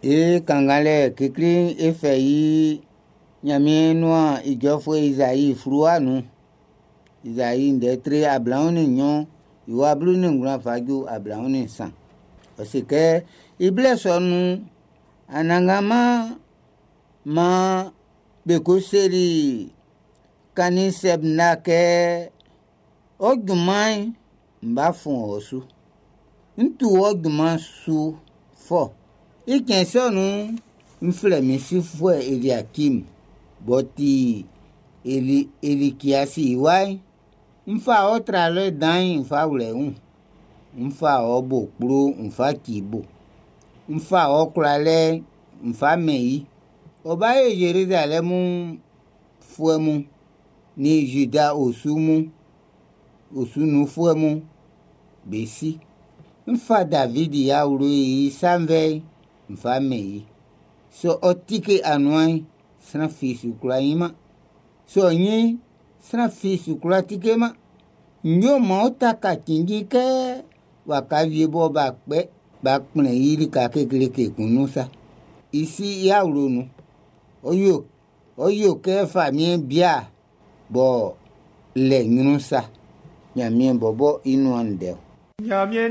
E kangale kikli efei nyamie noa ijofo Isaïe fruanu. Isaïe ndetre ablaoni nyon iwa bluni ngula faju ablaoni san. Parce que iblesonu anangama ma bekoseri kaniseb nake odumai mba fun osu. Ntu oduma su fo. Ikensonu mflemisi fwe Eliakim. Boti eli kiasi iwai. Mfa otra le dan mfa ule mfa obo kpro mfa kibo. Mfa oklale mfa mei. Obaye Jerusalemu fuemu ni Juda osumu. Osunu fuemu besi. Mfa David ya ului sanvei mfa mei. So otike anwai sana fisu kula ima. So nye sana fisu kula tike ma. Nyo maotaka tingike wakavye bo bakpe. Bakpne yiri kake kleke kunusa. Isi ya ulunu. Oyo ke famien bia. Bo le nyunusa. Nyamien bobo inuandeo. Nyamien